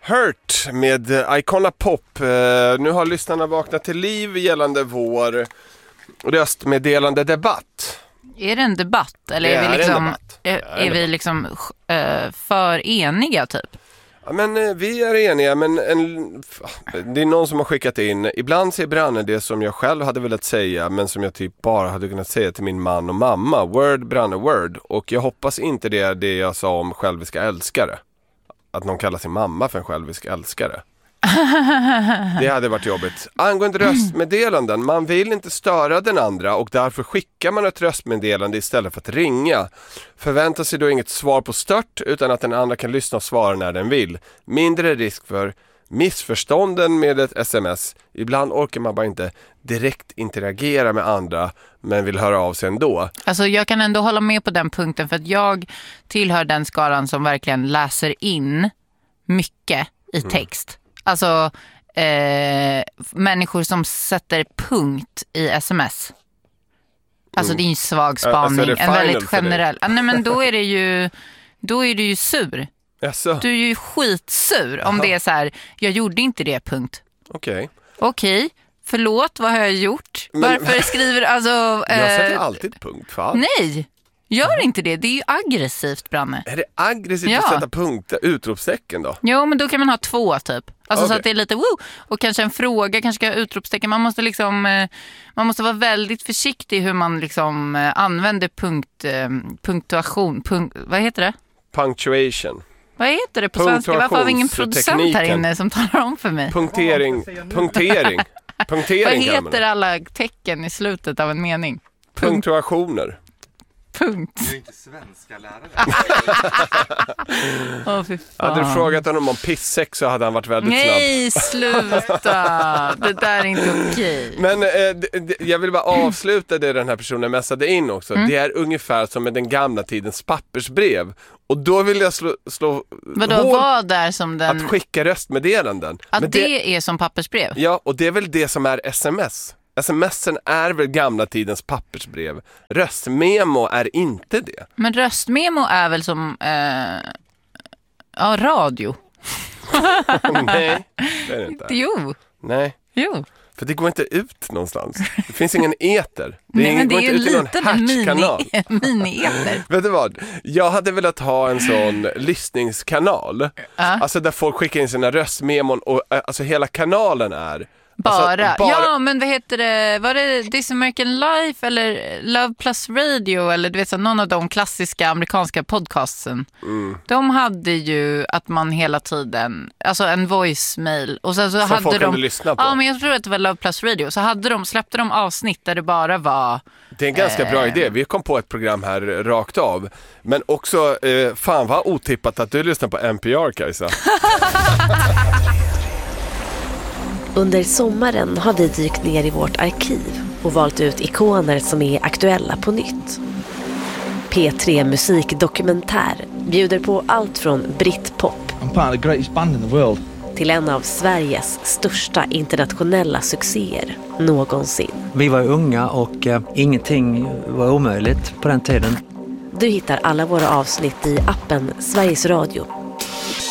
Hurt med Icona Pop. Nu har lyssnarna vaknat till liv gällande vår röstmeddelande debatt. Är det en debatt? Eller är vi liksom, är vi liksom för eniga typ? Ja, men vi är eniga, men det är någon som har skickat in. Ibland säger Branne det som jag själv hade velat säga, men som jag typ bara hade kunnat säga till min man och mamma. Word, Branne, word. Och jag hoppas inte det är det jag sa om själviska älskare. Att någon kallar sin mamma för en självisk älskare. Det hade varit jobbigt. Angående röstmeddelanden, man vill inte störa den andra och därför skickar man ett röstmeddelande istället för att ringa. Förväntar sig då inget svar på stört utan att den andra kan lyssna och svara när den vill. Mindre risk för missförstånden med ett sms. Ibland orkar man bara inte direkt interagera med andra men vill höra av sig ändå. Alltså jag kan ändå hålla med på den punkten för att jag tillhör den skalan som verkligen läser in mycket i text. Alltså människor som sätter punkt i sms. Alltså det är en svag spaning, alltså en väldigt generell. Nej men då är det ju sur. Jaså? Du är ju skitsur om det är så här, jag gjorde inte det, punkt. Okej, förlåt, vad har jag gjort? Varför skriver alltså jag sätter alltid punkt för allt. Nej. Gör inte det, det är ju aggressivt, Branne. Är det aggressivt att sätta punkter, utropstecken då? Jo, men då kan man ha 2 typ. Alltså så att det är lite woo. Och kanske en fråga, kanske ska ha utropstecken. Man måste liksom, man måste vara väldigt försiktig hur man liksom använder punktuation. Vad heter det? Punctuation. Vad heter det på svenska? Varför har vi ingen producent här inne som talar om för mig? Punktering. Vad heter alla tecken i slutet av en mening? Punktuationer. Punkt. Du är inte svenska lärare. Fy fan. Hade du frågat honom om pissex så hade han varit väldigt snabb. Nej, sluta. Det där är inte okej. Men jag vill bara avsluta det den här personen messade in också. Det är ungefär som med den gamla tidens pappersbrev. Och då vill jag slå vad där som den... Att skicka röstmeddelanden. Att men det är som pappersbrev? Ja, och det är väl det som är sms. Sms'en är väl gamla tidens pappersbrev. Röstmemo är inte det. Men röstmemo är väl som radio? Nej, det är det inte. Jo. Nej. Jo. För det går inte ut någonstans. Det finns ingen eter. Nej, men det är ju ut i någon liten mini-eter. Vet du vad? Jag hade velat ha en sån lyssningskanal. Alltså där folk skickar in sina röstmemon och alltså hela kanalen är bara. Ja, men vad heter det? Var det This American Life eller Love Plus Radio eller du vet så, någon av de klassiska amerikanska podcastsen. De hade ju att man hela tiden, alltså en voicemail och sen så som hade folk de kunde lyssna på. Ja, men jag tror att det var Love Plus Radio. Så släppte de avsnitt där det bara var. Det är en ganska bra idé. Vi kom på ett program här rakt av. Men också fan vad otippat att du lyssnar på NPR, Kajsa. Under sommaren har vi dykt ner i vårt arkiv och valt ut ikoner som är aktuella på nytt. P3 Musikdokumentär bjuder på allt från Britpop till en av Sveriges största internationella succéer någonsin. Vi var unga och ingenting var omöjligt på den tiden. Du hittar alla våra avsnitt i appen Sveriges Radio